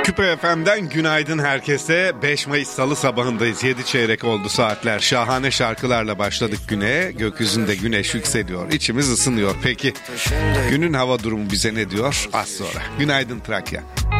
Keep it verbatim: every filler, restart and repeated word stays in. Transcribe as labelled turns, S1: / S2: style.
S1: Küpe F M'den günaydın herkese. beş Mayıs Salı sabahındayız. yedi çeyrek oldu saatler. Şahane şarkılarla başladık güne. Gökyüzünde güneş yükseliyor. İçimiz ısınıyor. Peki günün hava durumu bize ne diyor? Az sonra. Günaydın Trakya.